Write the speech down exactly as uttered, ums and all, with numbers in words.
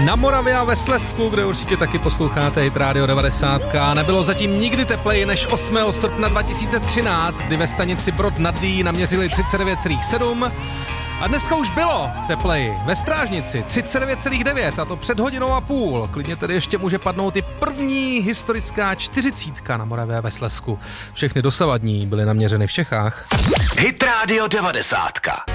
Na Moravě a ve Slezsku, kde určitě taky posloucháte Hit Radio devadesát, nebylo zatím nikdy tepleji než osmého srpna dva tisíce třináct, kdy ve stanici Brod nad Dyjí naměřili třicet devět celá sedm. A dneska už bylo tepleji. Ve Strážnici třicet devět celá devět, a to před hodinou a půl. Klidně tedy ještě může padnout i první historická čtyřicítka na Moravě a ve Slezsku. Všechny dosavadní byly naměřeny v Čechách. Hit Radio devadesát.